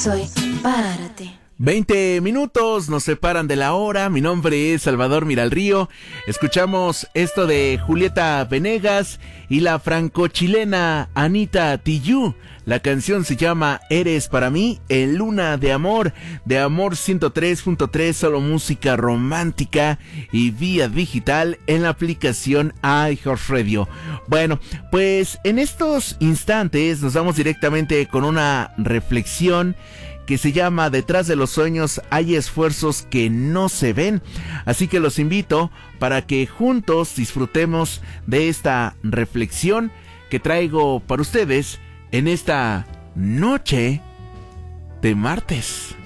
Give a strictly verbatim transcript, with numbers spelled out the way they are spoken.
soy para ti. veinte minutos nos separan de la hora. Mi nombre es Salvador Miralrío. Escuchamos esto de Julieta Venegas y la franco-chilena Anita Tijoux. La canción se llama Eres para mí, en Luna de Amor, de Amor ciento tres punto tres, solo música romántica y vía digital en la aplicación iHeartRadio. Bueno, pues en estos instantes nos vamos directamente con una reflexión que se llama Detrás de los sueños hay esfuerzos que no se ven. Así que los invito para que juntos disfrutemos de esta reflexión que traigo para ustedes en esta noche de martes.